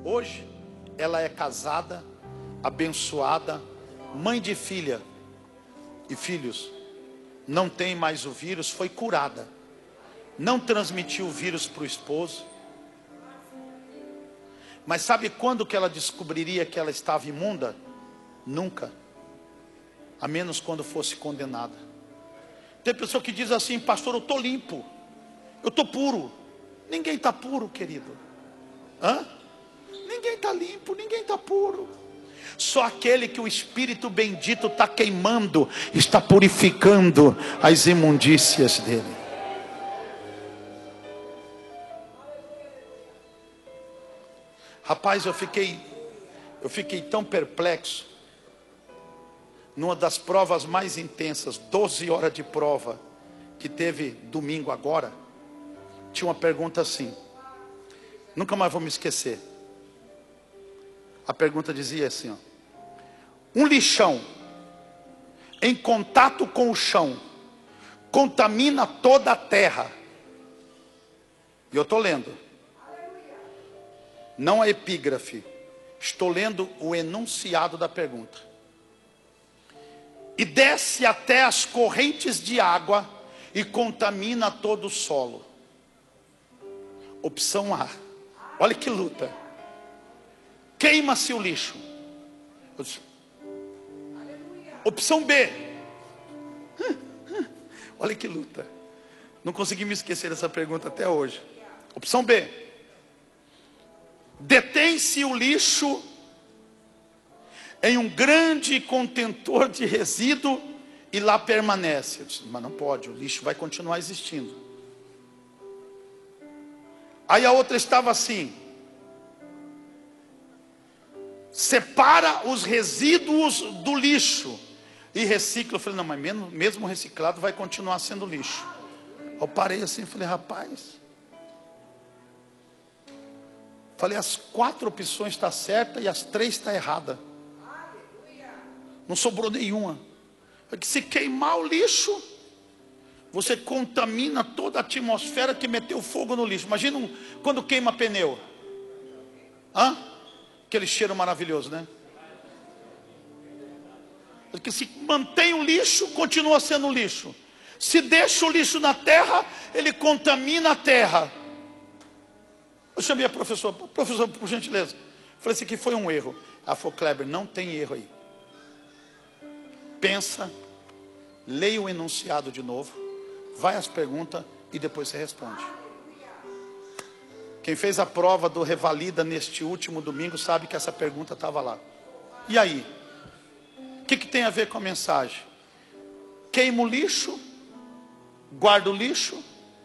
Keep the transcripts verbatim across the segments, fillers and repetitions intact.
Hoje, ela é casada, abençoada, mãe de filha e filhos. Não tem mais o vírus, foi curada. Não transmitiu o vírus para o esposo. Mas sabe quando que ela descobriria que ela estava imunda? Nunca. A menos quando fosse condenada. Tem pessoa que diz assim: pastor, eu estou limpo, eu estou puro. Ninguém está puro, querido. Hã? Ninguém está limpo, ninguém está puro. Só aquele que o Espírito bendito está queimando, está purificando as imundícias dele. Rapaz, eu fiquei, eu fiquei tão perplexo. Numa das provas mais intensas, doze horas de prova, que teve domingo agora, tinha uma pergunta assim, nunca mais vou me esquecer. A pergunta dizia assim, ó: um lixão em contato com o chão contamina toda a terra. E eu estou lendo, não a epígrafe, estou lendo o enunciado da pergunta. E desce até as correntes de água e contamina todo o solo. Opção A, olha que luta. Queima-se o lixo. Opção B, olha que luta. Não consegui me esquecer dessa pergunta até hoje. Opção B, detém-se o lixo em um grande contentor de resíduo e lá permanece. Eu disse, mas não pode, o lixo vai continuar existindo. Aí a outra estava assim: separa os resíduos do lixo e recicla. Eu falei, não, mas mesmo, mesmo reciclado vai continuar sendo lixo. Eu parei assim e falei, rapaz, falei, as quatro opções estão certas e as três estão erradas. Não sobrou nenhuma. Porque se queimar o lixo, você contamina toda a atmosfera que meteu fogo no lixo. Imagina um, quando queima pneu. Hã? Aquele cheiro maravilhoso, né? Porque se mantém o lixo, continua sendo lixo. Se deixa o lixo na terra, ele contamina a terra. Eu chamei a professora, professor, por gentileza. Falei, isso aqui foi um erro. Ela falou, Kleber, não tem erro aí. Pensa, leia o enunciado de novo, vai às perguntas e depois você responde. Quem fez a prova do Revalida neste último domingo sabe que essa pergunta estava lá. E aí? O que, que tem a ver com a mensagem? Queima o lixo, guarda o lixo,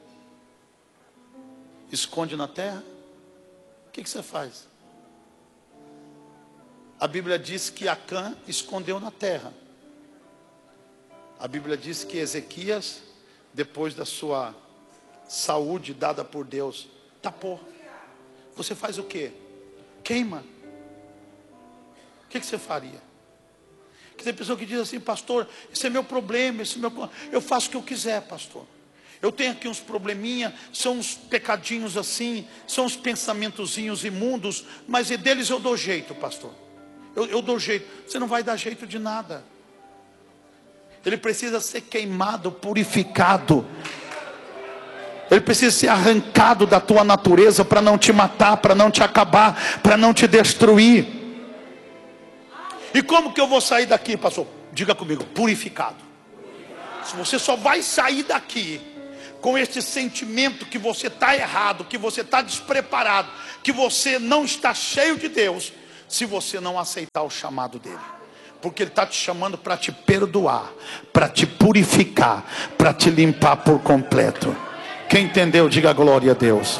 esconde na terra. O que, que você faz? A Bíblia diz que Acã escondeu na terra. A Bíblia diz que Ezequias, depois da sua saúde dada por Deus, tapou. Você faz o quê? Queima. O que, que você faria? Que tem pessoa que diz assim, pastor, esse é meu problema, esse é meu... eu faço o que eu quiser, pastor. Eu tenho aqui uns probleminha, são uns pecadinhos assim, são uns pensamentozinhos imundos, mas deles eu dou jeito, pastor. Eu, eu dou jeito. Você não vai dar jeito de nada. Ele precisa ser queimado, purificado. Ele precisa ser arrancado da tua natureza para não te matar, para não te acabar, para não te destruir. E como que eu vou sair daqui, pastor? Diga comigo, purificado. Se você só vai sair daqui com este sentimento que você está errado, que você está despreparado, que você não está cheio de Deus, se você não aceitar o chamado dele. Porque ele está te chamando para te perdoar, para te purificar, para te limpar por completo. Quem entendeu, diga glória a Deus.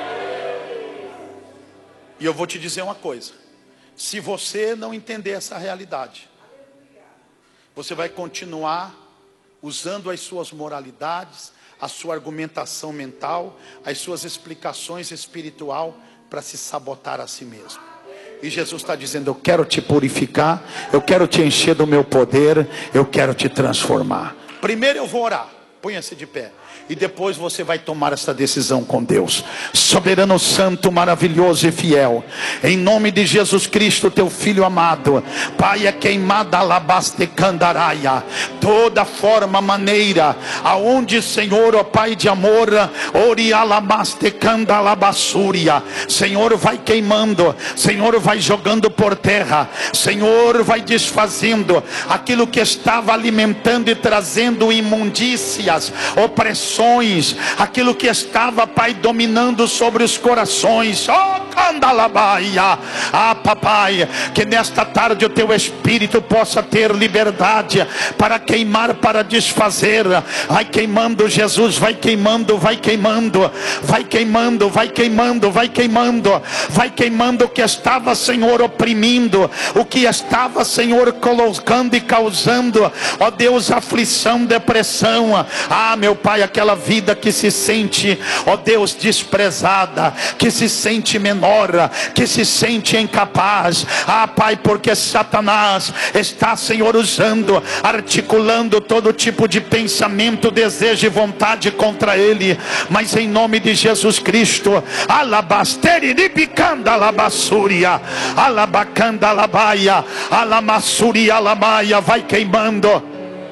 E eu vou te dizer uma coisa: se você não entender essa realidade, você vai continuar usando as suas moralidades, a sua argumentação mental, as suas explicações espiritual para se sabotar a si mesmo. E Jesus está dizendo, eu quero te purificar, eu quero te encher do meu poder, eu quero te transformar. Primeiro eu vou orar, ponha-se de pé. E depois você vai tomar essa decisão com Deus. Soberano santo, maravilhoso e fiel, em nome de Jesus Cristo, teu filho amado, Pai, é queimada alabaste candaraia, toda forma, maneira, aonde, Senhor, ó Pai de amor, ori alabaste candalabassúria, Senhor, vai queimando, Senhor, vai jogando por terra, Senhor, vai desfazendo aquilo que estava alimentando e trazendo imundícias, opressões, aquilo que estava, Pai, dominando sobre os corações. Oh, candalabaia. Ah, papai, que nesta tarde o teu Espírito possa ter liberdade para queimar, para desfazer. Vai queimando, Jesus, vai queimando, vai queimando, vai queimando, vai queimando, vai queimando, vai queimando o que estava, Senhor, oprimindo, o que estava, Senhor, colocando e causando, ó Deus, aflição, depressão. Ah, meu Pai, aquela vida que se sente, ó Deus, desprezada, que se sente menor, que se sente incapaz. Ah, Pai, porque Satanás está, Senhor, usando, articulando todo tipo de pensamento, desejo e vontade contra ele. Mas em nome de Jesus Cristo, alabasteri libicanda alabassúria, alabacanda alabaia, alamassuria alabaia, vai queimando.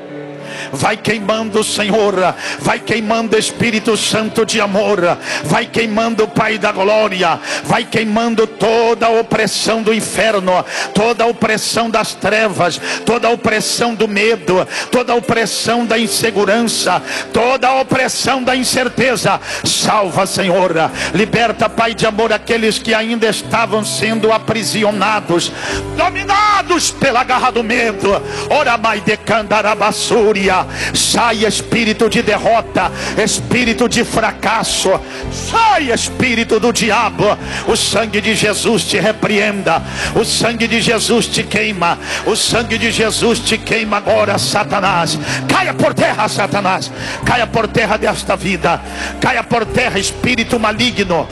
Vai queimando, Senhor, vai queimando, Espírito Santo de amor, vai queimando, Pai da glória, vai queimando toda a opressão do inferno, toda a opressão das trevas, toda a opressão do medo, toda a opressão da insegurança, toda a opressão da incerteza. Salva, Senhor, liberta, Pai de amor, aqueles que ainda estavam sendo aprisionados, dominados pela garra do medo. Ora, mai de candarabassúria. Sai, espírito de derrota, espírito de fracasso, sai, espírito do diabo. O sangue de Jesus te repreenda, o sangue de Jesus te queima, o sangue de Jesus te queima agora, Satanás. Caia por terra, Satanás, caia por terra desta vida, caia por terra, espírito maligno.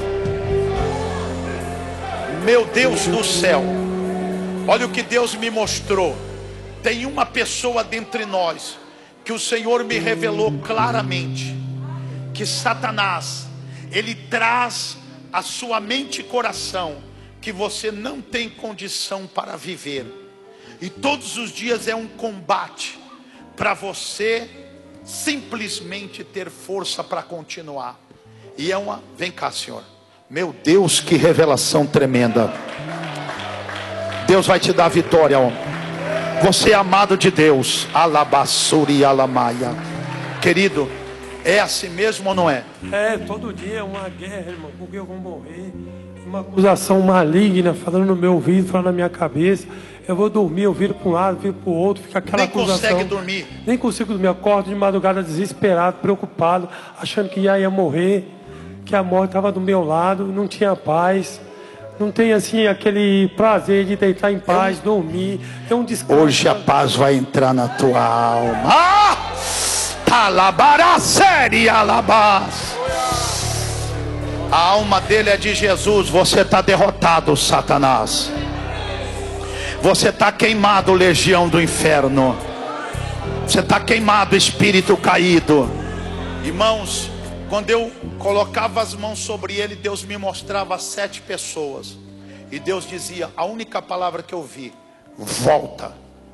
Meu Deus do céu, olha o que Deus me mostrou. Tem uma pessoa dentre nós que o Senhor me revelou claramente, que Satanás, ele traz a sua mente e coração que você não tem condição para viver, e todos os dias é um combate para você simplesmente ter força para continuar. E é uma, vem cá, Senhor, meu Deus, que revelação tremenda. Deus vai te dar vitória, homem. Você é amado de Deus. Alabassuri alamaia. Querido, é assim mesmo ou não é? É, todo dia é uma guerra, irmão, porque eu vou morrer. Uma acusação maligna falando no meu ouvido, falando na minha cabeça. Eu vou dormir, eu viro para um lado, viro para o outro, fica aquela Nem acusação. Nem consegue dormir. Nem consigo dormir, acordo de madrugada desesperado, preocupado, achando que ia, ia morrer, que a morte estava do meu lado, não tinha paz. Não tem assim aquele prazer de deitar em paz, eu... dormir, ter um descanso. Hoje a paz vai entrar na tua alma. Ah! Talabara séria alabás. A alma dele é de Jesus. Você está derrotado, Satanás. Você está queimado, legião do inferno. Você está queimado, espírito caído. Irmãos, quando eu colocava as mãos sobre ele, Deus me mostrava sete pessoas. E Deus dizia, a única palavra que eu vi: volta.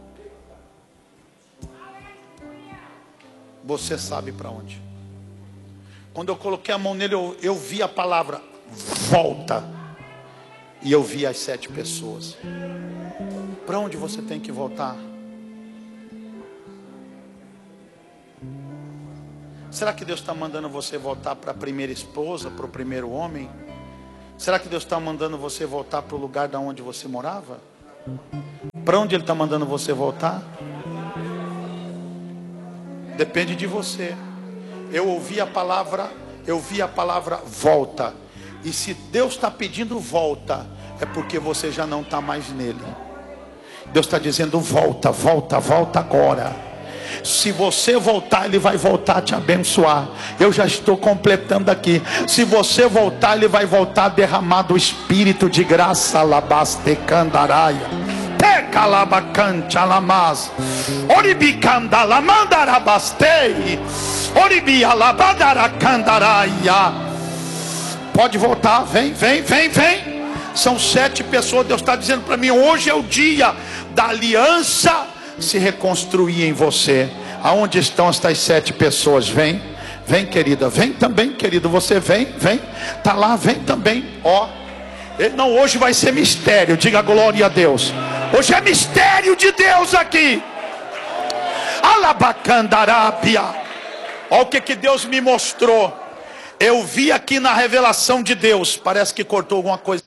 Você sabe para onde? Quando eu coloquei a mão nele, eu, eu vi a palavra volta. E eu vi as sete pessoas. Para onde você tem que voltar? Será que Deus está mandando você voltar para a primeira esposa, para o primeiro homem? Será que Deus está mandando você voltar para o lugar da onde você morava? Para onde Ele está mandando você voltar? Depende de você. Eu ouvi a palavra, eu vi a palavra volta. E se Deus está pedindo volta, é porque você já não está mais nele. Deus está dizendo volta, volta, volta agora. Se você voltar, Ele vai voltar a te abençoar. Eu já estou completando aqui. Se você voltar, Ele vai voltar a derramar do Espírito de graça. Alabaste candaraia, tecalabacante alamaz, oribicanda lamandarabastei. Oribia labadaracandaria. Pode voltar, vem, vem, vem, vem. São sete pessoas. Deus está dizendo para mim: hoje é o dia da aliança se reconstruir em você. Aonde estão estas sete pessoas? Vem, vem, querida, vem também, querido. Você vem, vem, tá lá, vem também. Ó, não, hoje vai ser mistério. Diga glória a Deus. Hoje é mistério de Deus aqui. Alabacandarábia. Olha o que que Deus me mostrou. Eu vi aqui na revelação de Deus. Parece que cortou alguma coisa.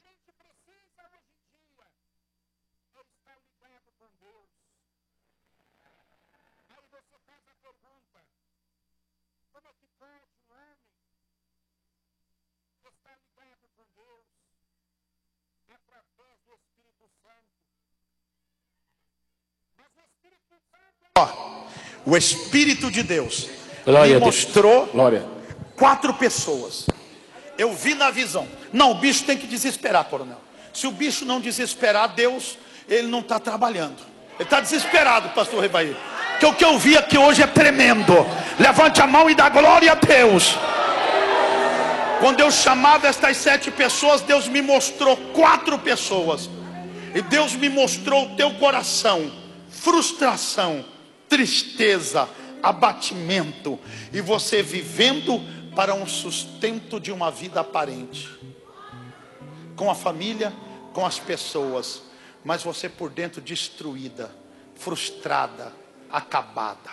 Ó, o Espírito de Deus Glória me mostrou Glória. quatro pessoas. Eu vi na visão. Não, o bicho tem que desesperar, coronel. Se o bicho não desesperar, Deus, ele não está trabalhando. Ele está desesperado, pastor Rebaí. Porque o que eu vi aqui hoje é tremendo. Levante a mão e dá glória a Deus. Quando eu chamava estas sete pessoas, Deus me mostrou quatro pessoas. E Deus me mostrou o teu coração. Frustração, tristeza, abatimento, e você vivendo para um sustento de uma vida aparente, com a família, com as pessoas, mas você por dentro destruída, frustrada, acabada,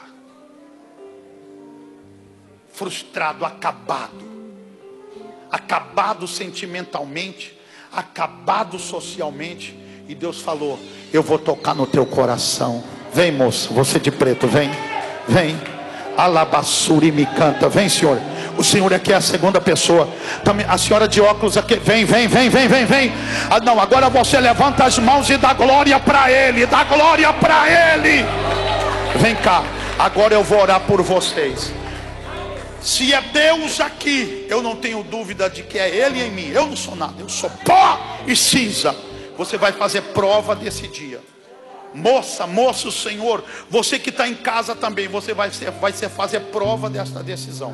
frustrado, acabado, acabado sentimentalmente, acabado socialmente. E Deus falou: eu vou tocar no teu coração. Vem, moço, você de preto, vem, vem. Alabassuri me canta, vem, senhor. O senhor aqui é a segunda pessoa. Também a senhora de óculos aqui, vem, vem, vem, vem, vem, vem. Ah, não, agora você levanta as mãos e dá glória para ele, dá glória para ele. Vem cá, agora eu vou orar por vocês. Se é Deus aqui, eu não tenho dúvida de que é ele em mim. Eu não sou nada, eu sou pó e cinza. Você vai fazer prova desse dia. Moça, moço, Senhor, você que está em casa também, você vai, ser, vai ser fazer prova desta decisão.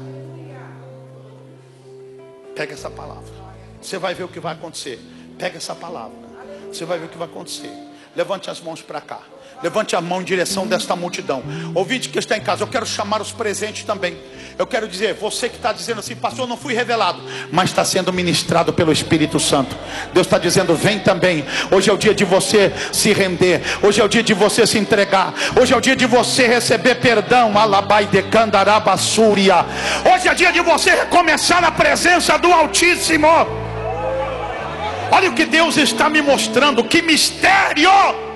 Pega essa palavra. Você vai ver o que vai acontecer. Pega essa palavra. Você vai ver o que vai acontecer. Levante as mãos para cá. Levante a mão em direção desta multidão. Ouvinte que está em casa, eu quero chamar os presentes também. Eu quero dizer, você que está dizendo assim: pastor, não fui revelado, mas está sendo ministrado pelo Espírito Santo. Deus está dizendo: vem também. Hoje é o dia de você se render. Hoje é o dia de você se entregar. Hoje é o dia de você receber perdão. Alabai de Candarabassúria. Hoje é dia de você recomeçar na presença do Altíssimo. Olha o que Deus está me mostrando. Que mistério!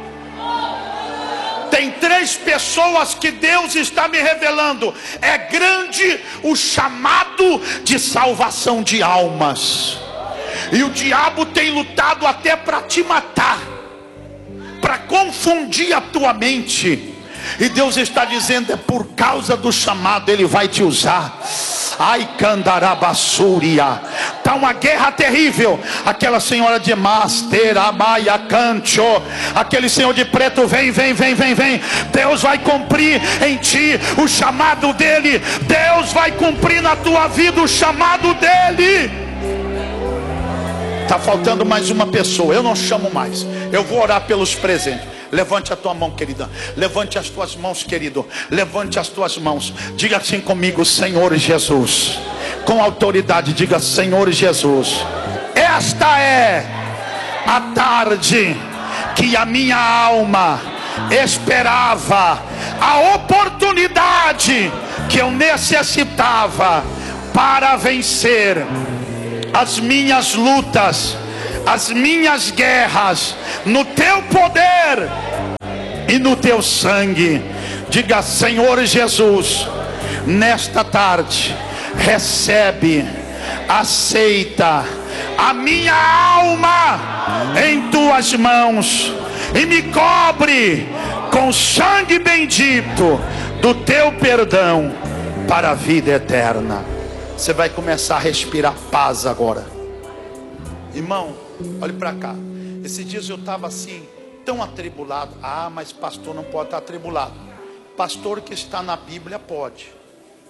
Tem três pessoas que Deus está me revelando. É grande o chamado de salvação de almas. E o diabo tem lutado até para te matar, para confundir a tua mente. E Deus está dizendo: é por causa do chamado, Ele vai te usar. Ai, Candarabassúria. Está uma guerra terrível. Aquela senhora de Master, Amaia Cancho, aquele senhor de preto, vem, vem, vem, vem, vem. Deus vai cumprir em ti o chamado dele. Deus vai cumprir na tua vida o chamado dele. Está faltando mais uma pessoa. Eu não chamo mais. Eu vou orar pelos presentes. Levante a tua mão, querida. Levante as tuas mãos, querido. Levante as tuas mãos. Diga assim comigo: Senhor Jesus. Com autoridade, diga: Senhor Jesus, esta é a tarde que a minha alma esperava, a oportunidade que eu necessitava para vencer as minhas lutas, as minhas guerras, no teu poder e no teu sangue. Diga: Senhor Jesus, nesta tarde, recebe, aceita a minha alma em tuas mãos e me cobre com sangue bendito do teu perdão para a vida eterna. Você vai começar a respirar paz agora. Irmão, olhe para cá. Esses dias eu estava assim, tão atribulado. Ah, mas pastor não pode estar atribulado. Pastor que está na Bíblia pode.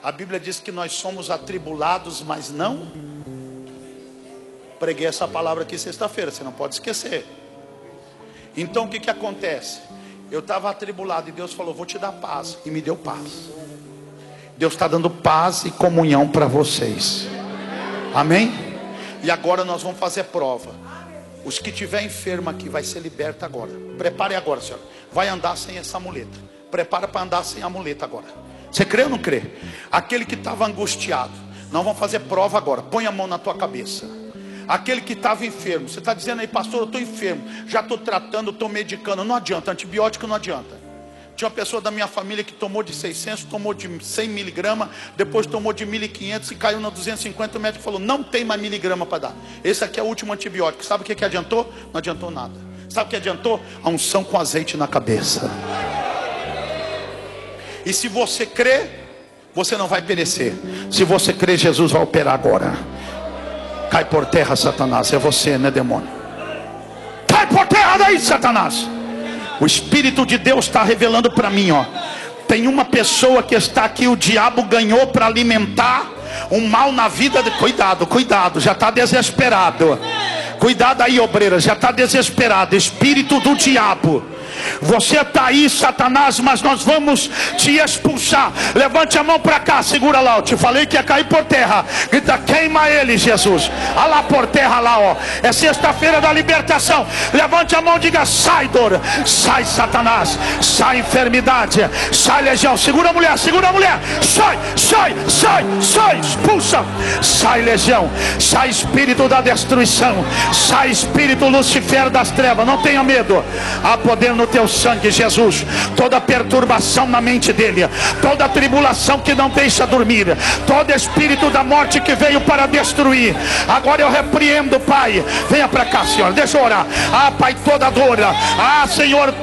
A Bíblia diz que nós somos atribulados, mas não. Preguei essa palavra aqui sexta-feira, você não pode esquecer. Então o que que acontece? Eu estava atribulado e Deus falou, vou te dar paz. E me deu paz. Deus está dando paz e comunhão para vocês. Amém? E agora nós vamos fazer prova. Os que tiver enfermo aqui vai ser liberto agora. Prepare agora, senhora. Vai andar sem essa muleta. Prepara para andar sem a muleta agora. Você crê ou não crê? Aquele que estava angustiado. Nós vamos fazer prova agora. Põe a mão na tua cabeça. Aquele que estava enfermo. Você está dizendo aí, pastor, eu estou enfermo. Já estou tratando, estou medicando. Não adianta, antibiótico não adianta. Tinha uma pessoa da minha família que tomou de seiscentos, tomou de cem miligramas, depois tomou de mil e quinhentos e caiu na duzentos e cinquenta. O médico falou, não tem mais miligrama para dar. Esse aqui é o último antibiótico. Sabe o que, que adiantou? Não adiantou nada. Sabe o que adiantou? A unção com azeite na cabeça. E se você crê, você não vai perecer. Se você crê, Jesus vai operar agora. Cai por terra, Satanás. É você, né, demônio? Cai por terra daí, Satanás. O Espírito de Deus está revelando para mim, ó. Tem uma pessoa que está aqui, o diabo ganhou para alimentar um mal na vida de... Cuidado, cuidado, já está desesperado. Cuidado aí, obreira, já está desesperado. Espírito do diabo. Você está aí, Satanás, mas nós vamos te expulsar. Levante a mão para cá, segura lá. Eu te falei que ia cair por terra. Grita, queima ele, Jesus. Olha lá por terra lá, ó. É sexta-feira da libertação. Levante a mão e diga, sai dor. Sai, Satanás. Sai enfermidade. Sai legião. Segura a mulher, segura a mulher. Sai, sai, sai, sai. Expulsa. Sai legião. Sai espírito da destruição. Sai espírito Lucifer das trevas. Não tenha medo. Há poder no teu sangue, Jesus. Toda perturbação na mente dele, toda tribulação que não deixa dormir, todo espírito da morte que veio para destruir, agora eu repreendo, Pai. Venha para cá, Senhor, deixa eu orar. Ah, Pai, toda dor, ah, Senhor,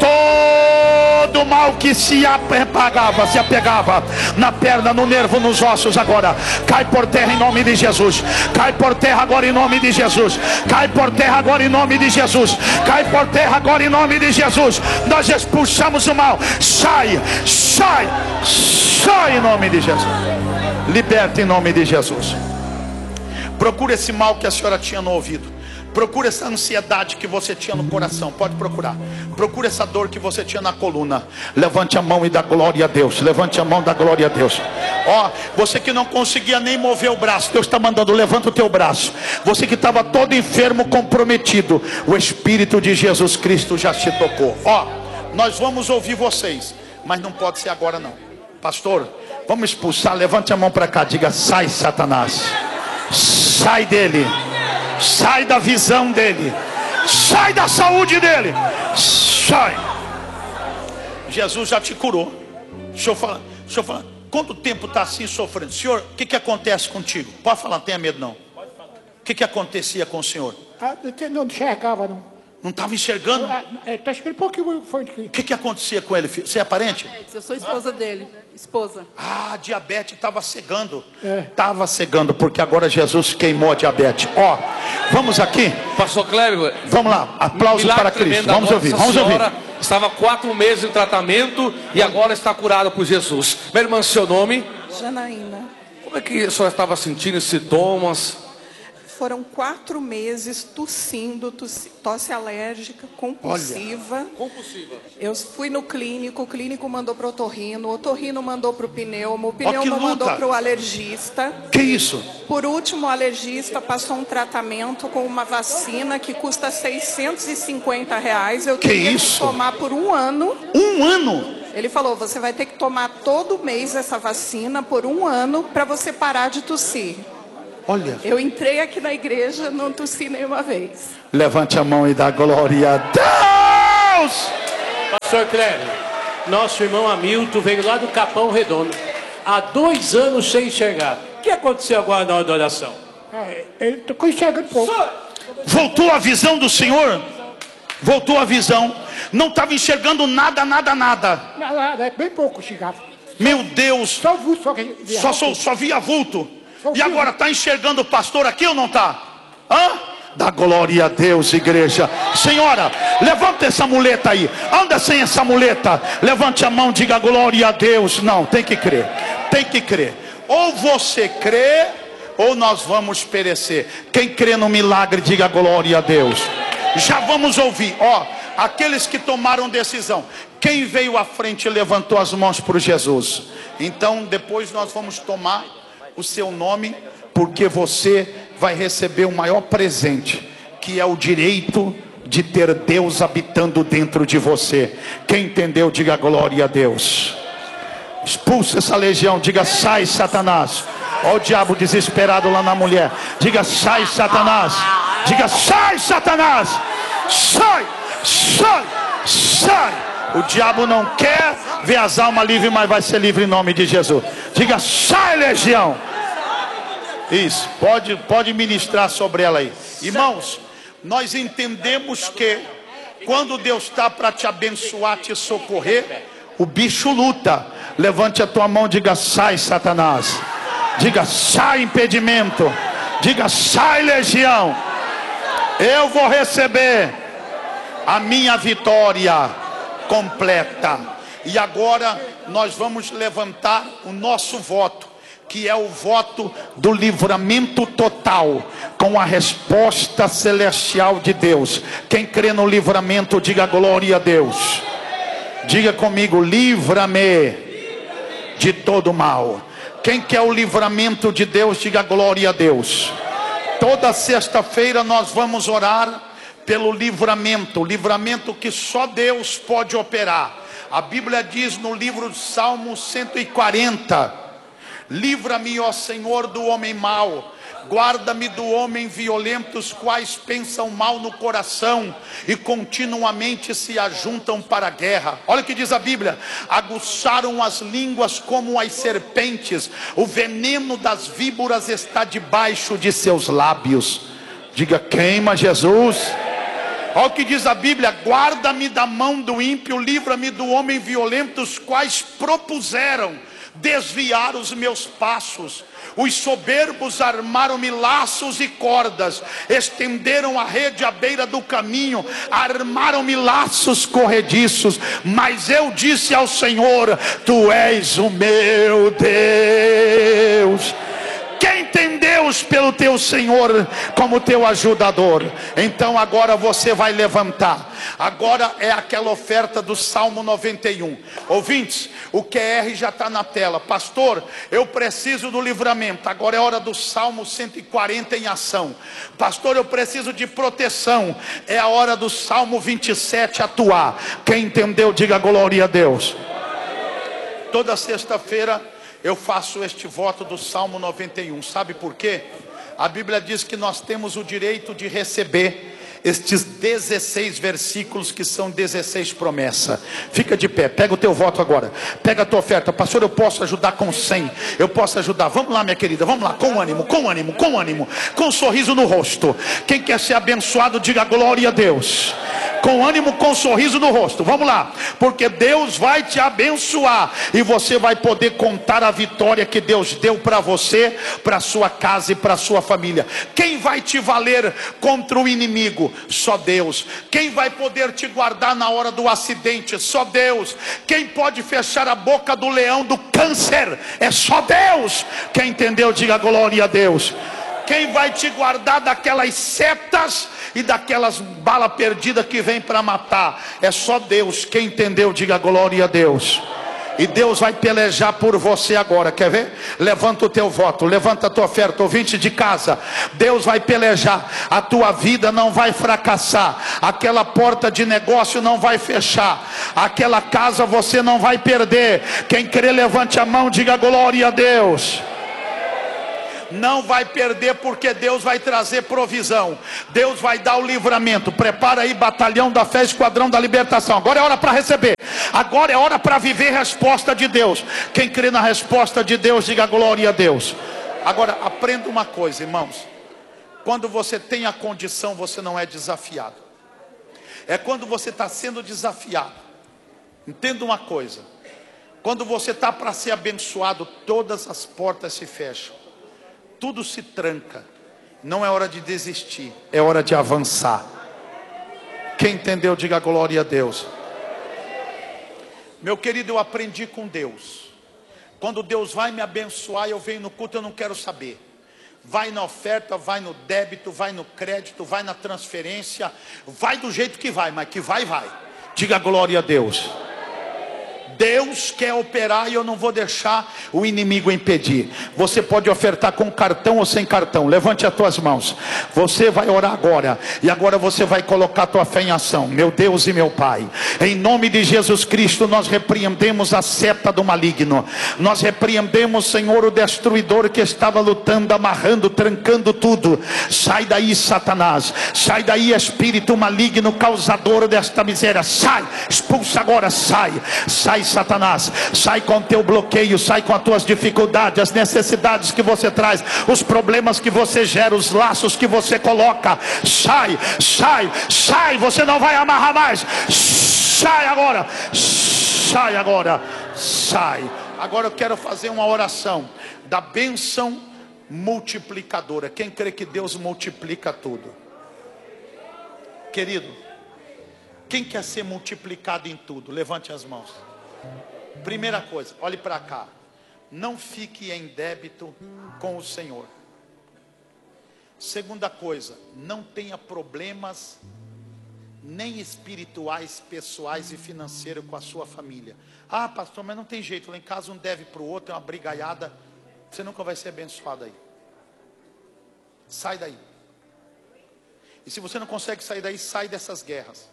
todo mal que se apegava, se apegava na perna, no nervo, nos ossos, agora cai por terra em nome de Jesus. Cai por terra agora em nome de Jesus. Cai por terra agora em nome de Jesus. Cai por terra agora em nome de Jesus. Nós expulsamos o mal. Sai, sai, sai em nome de Jesus. Liberta em nome de Jesus. Procura esse mal que a senhora tinha no ouvido. Procura essa ansiedade que você tinha no coração. Pode procurar. Procura essa dor que você tinha na coluna. Levante a mão e dá glória a Deus. Levante a mão e dá glória a Deus. Ó, você que não conseguia nem mover o braço, Deus está mandando, levanta o teu braço. Você que estava todo enfermo, comprometido, o Espírito de Jesus Cristo já te tocou. Ó, nós vamos ouvir vocês, mas não pode ser agora não. Pastor, vamos expulsar. Levante a mão para cá, diga, sai, Satanás. Sai dele. Sai da visão dele. Sai da saúde dele. Sai. Jesus já te curou. Deixa eu falar, deixa eu falar. Quanto tempo está assim sofrendo? Senhor, o que, que acontece contigo? Pode falar, não tenha medo não. O que, que acontecia com o senhor? Ah, não enxergava não. Não estava enxergando? Está escrito pouquinho forte aqui. O que, que acontecia com ele, filho? Você é parente? Eu sou esposa dele. Esposa. Ah, diabetes estava cegando. Estava é. cegando, porque agora Jesus queimou a diabetes. Ó, vamos aqui. Pastor Cléber. Vamos lá, aplausos para Cristo. Vamos ouvir, vamos ouvir. Estava quatro meses em tratamento e agora está curada por Jesus. Minha irmã, seu nome? Janaína. Como é que a senhora estava sentindo sintomas? Foram quatro meses tossindo, tosse, tosse alérgica, compulsiva. Olha, compulsiva. Eu fui no clínico, o clínico mandou para o otorrino, o otorrino mandou para o pneumo, o pneumo oh, mandou para o alergista. Que isso? Por último, o alergista passou um tratamento com uma vacina que custa seiscentos e cinquenta reais. Eu teria que tomar por um ano. Um ano? Ele falou, você vai ter que tomar todo mês essa vacina por um ano para você parar de tossir. Olha. Eu entrei aqui na igreja, não tossi nenhuma vez. Levante a mão e dá glória a Deus. Pastor Cléber, nosso irmão Hamilton veio lá do Capão Redondo. Há dois anos sem enxergar. O que aconteceu agora na adoração? É, ele ficou enxergando pouco. Voltou a visão do Senhor? Voltou a visão. Não estava enxergando nada, nada, nada. Nada, é bem pouco chegava. Meu Deus. Só vulto, só, via só, só, só via vulto. E agora está enxergando o pastor aqui ou não está? Hã? Dá glória a Deus, igreja. Senhora, levanta essa muleta aí. Anda sem essa muleta. Levante a mão, diga glória a Deus. Não, tem que crer. Tem que crer. Ou você crê, ou nós vamos perecer. Quem crê no milagre, diga glória a Deus. Já vamos ouvir, ó, aqueles que tomaram decisão. Quem veio à frente e levantou as mãos para Jesus? Então depois nós vamos tomar o seu nome, porque você vai receber o maior presente, que é o direito de ter Deus habitando dentro de você. Quem entendeu, diga glória a Deus. Expulsa essa legião, diga sai Satanás. Olha o diabo desesperado lá na mulher. Diga sai Satanás. Diga sai Satanás. Sai, sai, sai. O diabo não quer ver as almas livres, mas vai ser livre em nome de Jesus. Diga sai legião. Isso, pode, pode ministrar sobre ela aí. Irmãos, nós entendemos que quando Deus está para te abençoar, te socorrer, o bicho luta. Levante a tua mão e diga sai Satanás. Diga sai impedimento. Diga sai legião. Eu vou receber a minha vitória completa. E agora nós vamos levantar o nosso voto, que é o voto do livramento total, com a resposta celestial de Deus. Quem crê no livramento, diga glória a Deus. Diga comigo, livra-me de todo mal. Quem quer o livramento de Deus, diga glória a Deus. Toda sexta-feira nós vamos orar pelo livramento, livramento que só Deus pode operar. A Bíblia diz no livro de Salmo cento e quarenta: livra-me, ó Senhor, do homem mau, guarda-me do homem violento, os quais pensam mal no coração e continuamente se ajuntam para a guerra. Olha o que diz a Bíblia: aguçaram as línguas como as serpentes, o veneno das víboras está debaixo de seus lábios. Diga queima Jesus. Olha o que diz a Bíblia: guarda-me da mão do ímpio, livra-me do homem violento, os quais propuseram desviar os meus passos. Os soberbos armaram-me laços e cordas, estenderam a rede à beira do caminho, armaram-me laços corrediços. Mas eu disse ao Senhor: tu és o meu Deus. Quem tem Deus pelo teu Senhor como teu ajudador? Então agora você vai levantar. Agora é aquela oferta do Salmo noventa e um. Ouvintes, o Q R já está na tela. Pastor, eu preciso do livramento. Agora é hora do Salmo cento e quarenta em ação. Pastor, eu preciso de proteção. É a hora do Salmo vinte e sete atuar. Quem entendeu, diga glória a Deus. Toda sexta-feira eu faço este voto do Salmo noventa e um. Sabe por quê? A Bíblia diz que nós temos o direito de receber estes dezesseis versículos, que são dezesseis promessas. Fica de pé, pega o teu voto agora. Pega a tua oferta. Pastor, eu posso ajudar com cem. Eu posso ajudar. Vamos lá, minha querida, vamos lá, com ânimo, com ânimo, com ânimo, com um sorriso no rosto. Quem quer ser abençoado, diga glória a Deus. Com ânimo, com um sorriso no rosto. Vamos lá, porque Deus vai te abençoar e você vai poder contar a vitória que Deus deu para você, para sua casa e para sua família. Quem vai te valer contra o inimigo? Só Deus. Quem vai poder te guardar na hora do acidente? Só Deus. Quem pode fechar a boca do leão do câncer? É só Deus. Quem entendeu, diga glória a Deus. Quem vai te guardar daquelas setas e daquelas balas perdidas que vem para matar? É só Deus. Quem entendeu, diga glória a Deus. E Deus vai pelejar por você agora, quer ver? Levanta o teu voto, levanta a tua oferta, ouvinte de casa. Deus vai pelejar, a tua vida não vai fracassar, aquela porta de negócio não vai fechar, aquela casa você não vai perder. Quem crê, levante a mão, diga glória a Deus. Não vai perder, porque Deus vai trazer provisão. Deus vai dar o livramento. Prepara aí, batalhão da fé, esquadrão da libertação. Agora é hora para receber. Agora é hora para viver a resposta de Deus. Quem crê na resposta de Deus, diga glória a Deus. Agora aprenda uma coisa, irmãos. Quando você tem a condição, você não é desafiado. É quando você está sendo desafiado. Entenda uma coisa. Quando você está para ser abençoado, todas as portas se fecham. Tudo se tranca. Não é hora de desistir, é hora de avançar. Quem entendeu, diga glória a Deus. Meu querido, eu aprendi com Deus Quando Deus vai me abençoar, eu venho no culto, eu não quero saber. Vai na oferta, vai no débito, vai no crédito, vai na transferência, vai do jeito que vai, mas que vai, vai. Diga glória a Deus. Deus quer operar e eu não vou deixar o inimigo impedir. Você pode ofertar com cartão ou sem cartão. Levante as tuas mãos. Você vai orar agora. E agora você vai colocar a tua fé em ação. Meu Deus e meu Pai, em nome de Jesus Cristo, nós repreendemos a seta do maligno. Nós repreendemos, Senhor, o destruidor que estava lutando, amarrando, trancando tudo. Sai daí, Satanás. Sai daí, espírito maligno, causador desta miséria. Sai, expulsa agora, sai. Sai, Satanás, sai com o teu bloqueio, sai com as tuas dificuldades, as necessidades que você traz, os problemas que você gera, os laços que você coloca. Sai, sai, sai, você não vai amarrar mais. Sai agora, sai agora, sai. Agora eu quero fazer uma oração da bênção multiplicadora. Quem crê que Deus multiplica tudo? Querido, quem quer ser multiplicado em tudo? Levante as mãos. Primeira coisa, olhe para cá. Não fique em débito com o Senhor. Segunda coisa, não tenha problemas nem espirituais, pessoais e financeiros com a sua família. Ah, pastor, mas não tem jeito. Lá em casa um deve para o outro, é uma brigaiada. Você nunca vai ser abençoado aí. Sai daí. E se você não consegue sair daí, sai dessas guerras.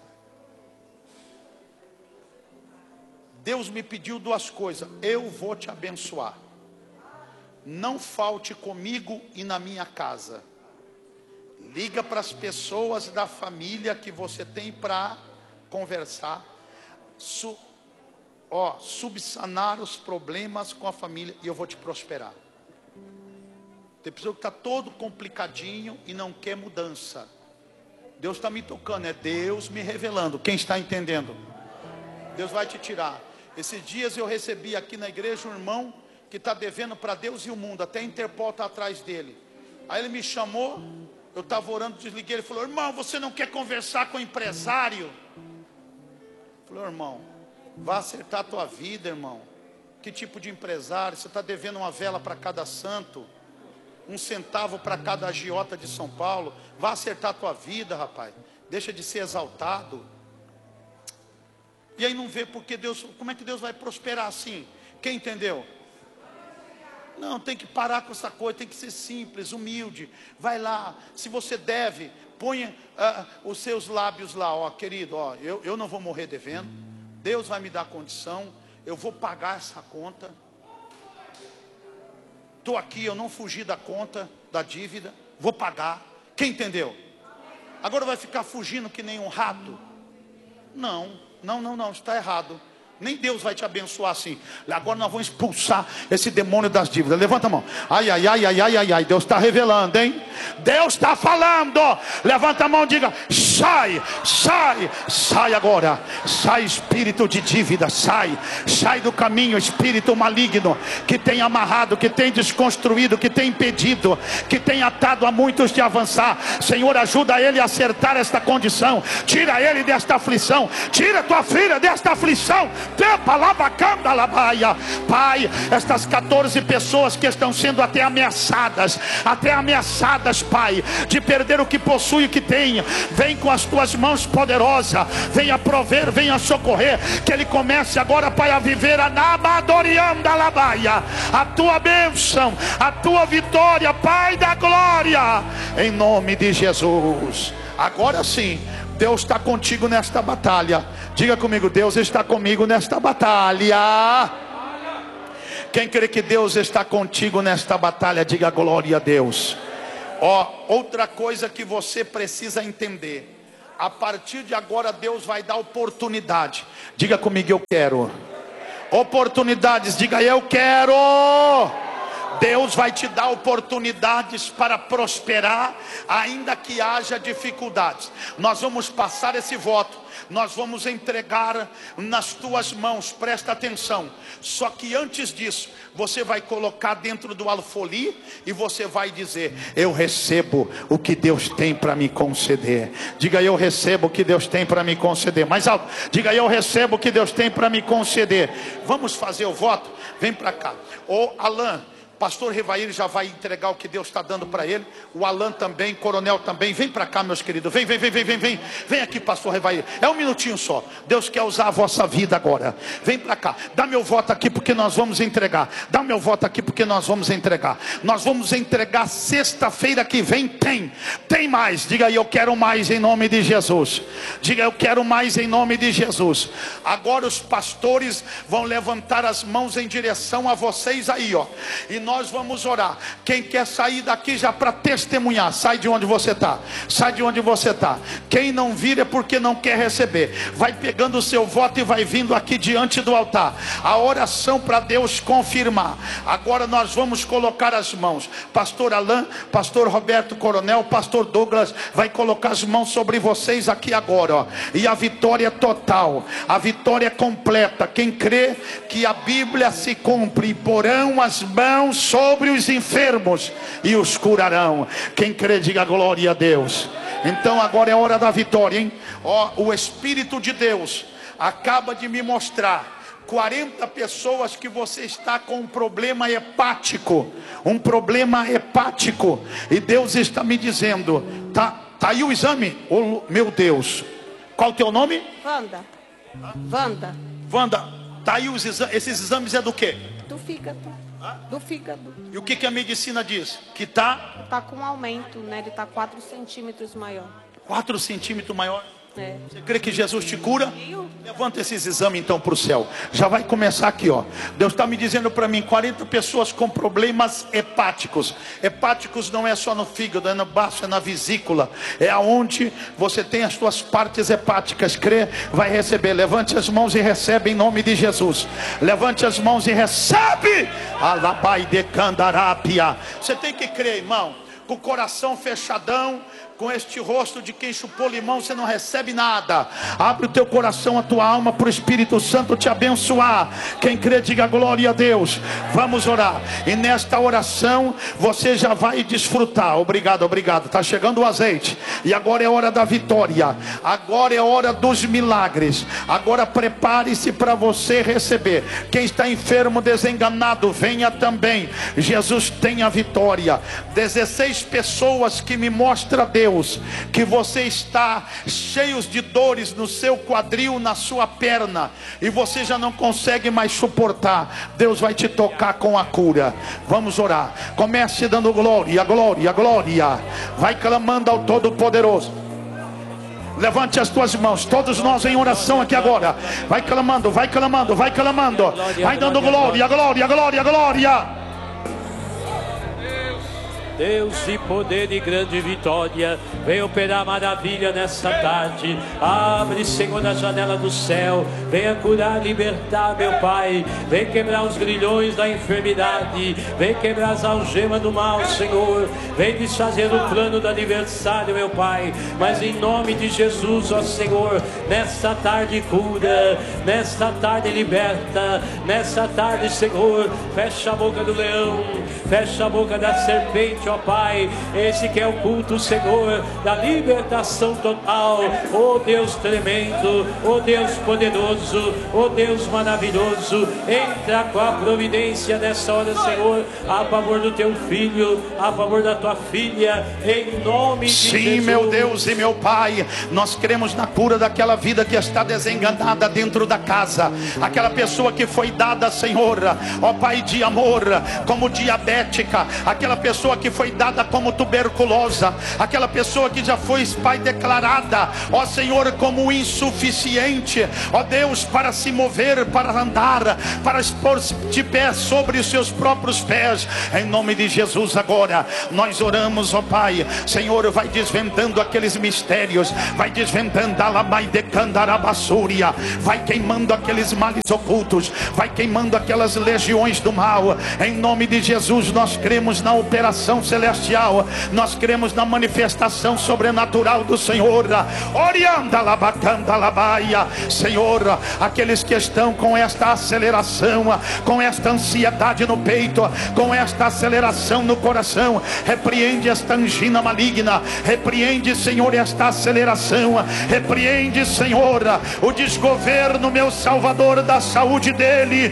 Deus me pediu duas coisas. Eu vou te abençoar. Não falte comigo e na minha casa. Liga para as pessoas da família que você tem para conversar. Su, ó, subsanar os problemas com a família e eu vou te prosperar. Tem pessoa que está todo complicadinho e não quer mudança. Deus está me tocando, é Deus me revelando. Quem está entendendo? Deus vai te tirar. Esses dias eu recebi aqui na igreja um irmão que está devendo para Deus e o mundo, até a Interpol está atrás dele. Aí ele me chamou, eu estava orando, desliguei, ele falou: irmão, você não quer conversar com o empresário? Falou: irmão, vá acertar a tua vida, irmão. Que tipo de empresário? Você está devendo uma vela para cada santo, um centavo para cada agiota de São Paulo. Vá acertar a tua vida, rapaz. Deixa de ser exaltado. E aí não vê porque Deus, como é que Deus vai prosperar assim? Quem entendeu? Não, tem que parar com essa coisa, tem que ser simples, humilde. Vai lá, se você deve, ponha uh, os seus lábios lá, ó, querido, ó, eu, eu não vou morrer devendo. Deus vai me dar condição, eu vou pagar essa conta. Estou aqui, eu não fugi da conta, da dívida, vou pagar. Quem entendeu? Agora vai ficar fugindo que nem um rato? Não. Não, não, não, está errado. Nem Deus vai te abençoar assim. Agora nós vamos expulsar esse demônio das dívidas. Levanta a mão. Ai, ai, ai, ai, ai, ai, ai. Deus está revelando, hein? Deus está falando. Levanta a mão e diga: sai, sai, sai agora. Sai, espírito de dívida, sai. Sai do caminho, espírito maligno que tem amarrado, que tem desconstruído, que tem impedido, que tem atado a muitos de avançar. Senhor, ajuda ele a acertar esta condição. Tira ele desta aflição. Tira tua filha desta aflição. Pai, estas quatorze pessoas que estão sendo até ameaçadas, até ameaçadas, Pai, de perder o que possui e o que tem, vem com as tuas mãos poderosas, venha prover, venha socorrer, que ele comece agora, Pai, a viver a Nabadoriandalabaia, a tua bênção, a tua vitória, Pai da glória, em nome de Jesus. Agora sim, Deus está contigo nesta batalha. Diga comigo: Deus está comigo nesta batalha. Quem crê que Deus está contigo nesta batalha, diga glória a Deus. Ó, outra coisa que você precisa entender: a partir de agora Deus vai dar oportunidade. Diga comigo: eu quero oportunidades. Diga: eu quero. Deus vai te dar oportunidades para prosperar, ainda que haja dificuldades. Nós vamos passar esse voto, nós vamos entregar nas tuas mãos, presta atenção. Só que antes disso, você vai colocar dentro do alfoli e você vai dizer: eu recebo o que Deus tem para me conceder. Diga: eu recebo o que Deus tem para me conceder. Mais alto, diga: eu recebo o que Deus tem para me conceder. Vamos fazer o voto? Vem para cá. Ô Alan, pastor Revair já vai entregar o que Deus está dando para ele. O Alan também, coronel também. Vem para cá, meus queridos. Vem, vem, vem, vem, vem, vem. Vem aqui, pastor Revair. É um minutinho só. Deus quer usar a vossa vida agora. Vem para cá. Dá meu voto aqui porque nós vamos entregar. Dá meu voto aqui porque nós vamos entregar. Nós vamos entregar sexta-feira que vem. Tem. Tem mais. Diga aí: eu quero mais em nome de Jesus. Diga: eu quero mais em nome de Jesus. Agora os pastores vão levantar as mãos em direção a vocês aí, ó. E nós vamos orar. Quem quer sair daqui já para testemunhar, sai de onde você está. Sai de onde você está. Quem não vir é porque não quer receber. Vai pegando o seu voto e vai vindo aqui diante do altar. A oração para Deus confirmar. Agora nós vamos colocar as mãos. Pastor Alain, pastor Roberto Coronel, pastor Douglas vai colocar as mãos sobre vocês aqui agora, ó. E a vitória total, a vitória completa. Quem crê que a Bíblia se cumpre: porão as mãos sobre os enfermos e os curarão. Quem crê, diga glória a Deus. Então agora é hora da vitória, hein? Ó, o Espírito de Deus acaba de me mostrar quarenta pessoas que você está com um problema hepático. Um problema hepático. E Deus está me dizendo: tá, tá aí o exame? Oh, meu Deus. Qual o teu nome? Wanda. Wanda. Wanda, tá aí os exames. Esses exames é do quê? Do fígado. Do fígado. E o que, que a medicina diz? Que tá? Tá com aumento, né? Ele tá quatro centímetros maior. quatro centímetros maior? É. Você crê que Jesus te cura? Levanta esses exames então para o céu. Já vai começar aqui, ó. Deus está me dizendo para mim: quarenta pessoas com problemas hepáticos. Hepáticos não é só no fígado, é no baço, é na vesícula. É aonde você tem as suas partes hepáticas. Crê, vai receber. Levante as mãos e recebe em nome de Jesus. Levante as mãos e recebe. Alabai de candarápia. Você tem que crer, irmão. Com o coração fechadão, com este rosto de quem chupou limão, você não recebe nada. Abre o teu coração, a tua alma, para o Espírito Santo te abençoar. Quem crê, diga glória a Deus. Vamos orar. E nesta oração você já vai desfrutar. Obrigado, obrigado. Está chegando o azeite. E agora é hora da vitória. Agora é hora dos milagres. Agora prepare-se para você receber. Quem está enfermo, desenganado, venha também. Jesus tem a vitória. dezesseis pessoas que me mostra Deus que você está cheios de dores no seu quadril, na sua perna, e você já não consegue mais suportar. Deus vai te tocar com a cura. Vamos orar. Comece dando glória, glória, glória. Vai clamando ao Todo-Poderoso. Levante as tuas mãos, todos nós em oração aqui agora. Vai clamando, vai clamando, vai clamando. Vai dando glória, glória, glória, glória. Deus de poder e grande vitória, vem operar maravilha nessa tarde. Abre, Senhor, a janela do céu. Venha curar, libertar, meu Pai. Vem quebrar os grilhões da enfermidade. Vem quebrar as algemas do mal, Senhor. Vem desfazer o plano do aniversário, meu Pai. Mas em nome de Jesus, ó Senhor, nesta tarde cura, nesta tarde liberta, nesta tarde, Senhor, fecha a boca do leão, fecha a boca da serpente, ó Pai. Esse que é o culto, Senhor, da libertação total. Ó Deus tremendo, ó Deus poderoso, ó Deus maravilhoso, entra com a providência nessa hora, Senhor, a favor do teu filho, a favor da tua filha, em nome de Sim, Jesus. meu Deus e meu Pai, nós cremos na cura daquela vida que está desenganada dentro da casa, aquela pessoa que foi dada, Senhor, ó Pai, de amor, como diabética, aquela pessoa que foi dada como tuberculosa, aquela pessoa que já foi, Pai, declarada, ó Senhor, como insuficiente, ó Deus, para se mover, para andar, para expor de pé sobre os seus próprios pés, em nome de Jesus. Agora nós oramos, ó Pai, Senhor, vai desvendando aqueles mistérios, vai desvendando a labai de candarabassúria, vai queimando aqueles males ocultos, vai queimando aquelas legiões do mal, em nome de Jesus. cremos, nós cremos na operação celestial, nós cremos na manifestação sobrenatural do Senhor. Orianda labacanda labaia. Senhor, aqueles que estão com esta aceleração, com esta ansiedade no peito, com esta aceleração no coração, repreende esta angina maligna, repreende, Senhor, esta aceleração, repreende, Senhor, o desgoverno, meu Salvador, da saúde dele.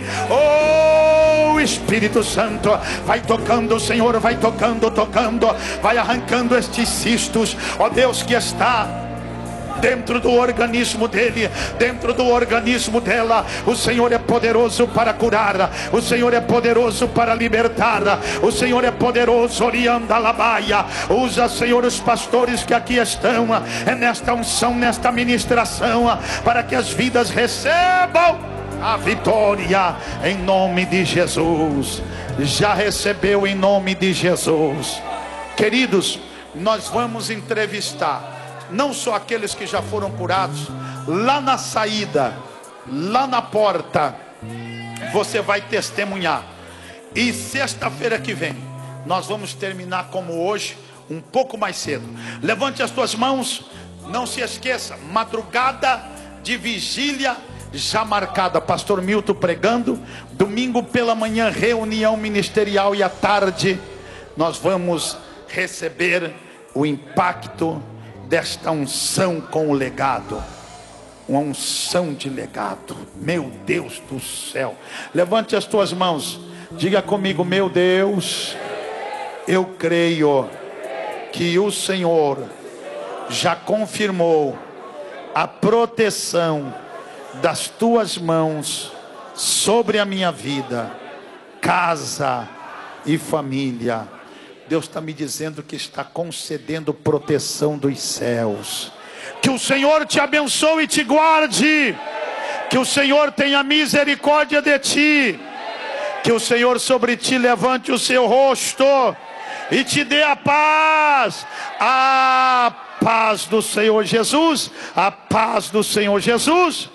Oh, Espírito Santo, vai tocando, Senhor, vai tocando, tocando, vai arrancando estes cistos, ó Deus, que está dentro do organismo dele, dentro do organismo dela. O Senhor é poderoso para curar, o Senhor é poderoso para libertar, o Senhor é poderoso. Orianda labaia. Usa, Senhor, os pastores que aqui estão, é nesta unção, nesta ministração, para que as vidas recebam a vitória em nome de Jesus. Já recebeu em nome de Jesus. Queridos, nós vamos entrevistar não só aqueles que já foram curados. Lá na saída, lá na porta, você vai testemunhar. E sexta-feira que vem nós vamos terminar como hoje, um pouco mais cedo. Levante as tuas mãos. Não se esqueça, madrugada de vigília já marcada, pastor Milton pregando. Domingo pela manhã, reunião ministerial, e à tarde nós vamos receber o impacto desta unção com o legado. Uma unção de legado. Meu Deus do céu. Levante as tuas mãos. Diga comigo: meu Deus, eu creio que o Senhor já confirmou a proteção das tuas mãos sobre a minha vida, casa e família. Deus está me dizendo que está concedendo proteção dos céus. Que o Senhor te abençoe e te guarde. Que o Senhor tenha misericórdia de ti. Que o Senhor sobre ti levante o seu rosto e te dê a paz. A paz do Senhor Jesus. A paz do Senhor Jesus.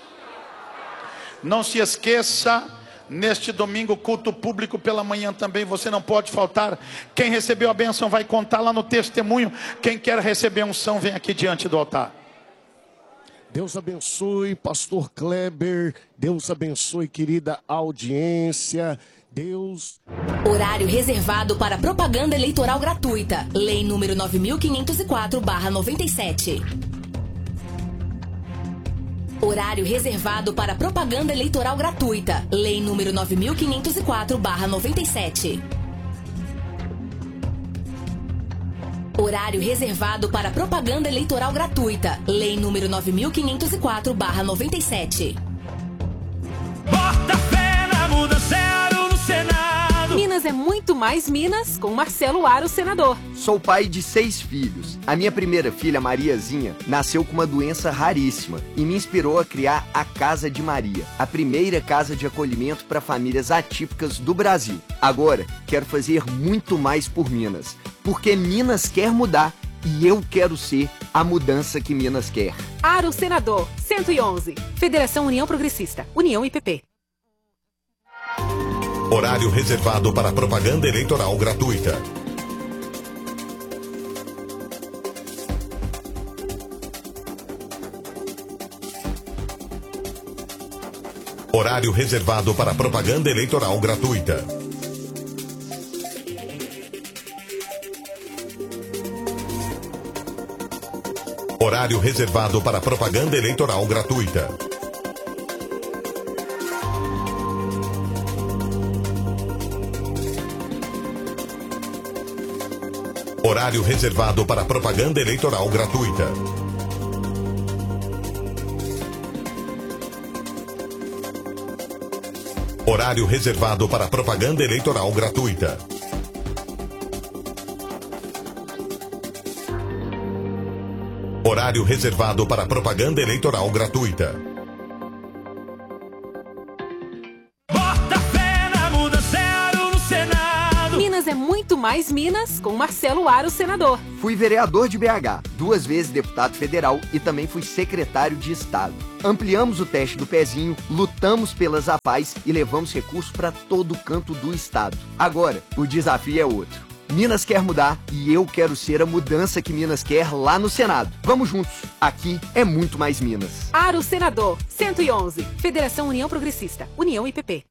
Não se esqueça, neste domingo, culto público pela manhã também, você não pode faltar. Quem recebeu a bênção vai contar lá no testemunho. Quem quer receber unção, vem aqui diante do altar. Deus abençoe, pastor Kleber. Deus abençoe, querida audiência. Deus... Horário reservado para propaganda eleitoral gratuita. Lei número nove mil quinhentos e quatro barra noventa e sete. Horário reservado para propaganda eleitoral gratuita. Lei número nove mil quinhentos e quatro barra noventa e sete. Horário reservado para propaganda eleitoral gratuita. Lei número nove mil quinhentos e quatro barra noventa e sete. Bota fé na mudança, Aro no Senado. Minas é muito mais Minas com Marcelo Aro, senador. Sou pai de seis filhos. A minha primeira filha, Mariazinha, nasceu com uma doença raríssima e me inspirou a criar a Casa de Maria, a primeira casa de acolhimento para famílias atípicas do Brasil. Agora, quero fazer muito mais por Minas, porque Minas quer mudar e eu quero ser a mudança que Minas quer. Aro, senador, cento e onze. Federação União Progressista, União I P P. Horário reservado para propaganda eleitoral gratuita. Horário reservado para propaganda eleitoral gratuita. Horário reservado para propaganda eleitoral gratuita. Horário reservado para propaganda eleitoral gratuita. Horário reservado para propaganda eleitoral gratuita. Horário reservado para propaganda eleitoral gratuita. Bota fé na mudança, Aro no Senado. Minas é muito Mais Minas com Marcelo Aro, senador. Fui vereador de B H, duas vezes deputado federal e também fui secretário de Estado. Ampliamos o teste do pezinho, lutamos pelas APAES e levamos recursos para todo canto do estado. Agora, o desafio é outro. Minas quer mudar e eu quero ser a mudança que Minas quer lá no Senado. Vamos juntos. Aqui é muito mais Minas. Aro, senador. cento e onze. Federação União Progressista. União I P P.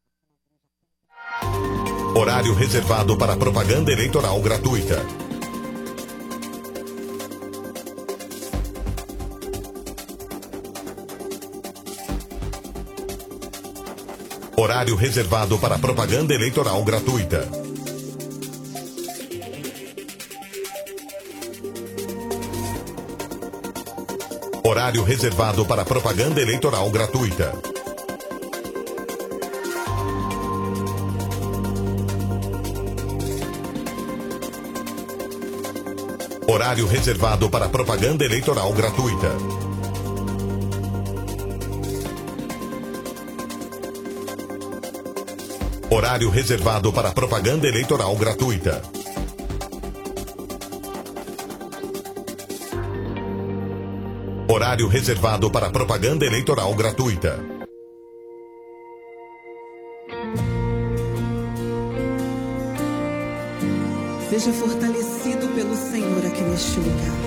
Horário reservado para propaganda eleitoral gratuita. Horário reservado para propaganda eleitoral gratuita. Horário reservado para propaganda eleitoral gratuita. Horário reservado para propaganda eleitoral gratuita. Horário reservado para propaganda eleitoral gratuita. Horário reservado para propaganda eleitoral gratuita. Seja fortalecido pelo Senhor aqui neste lugar.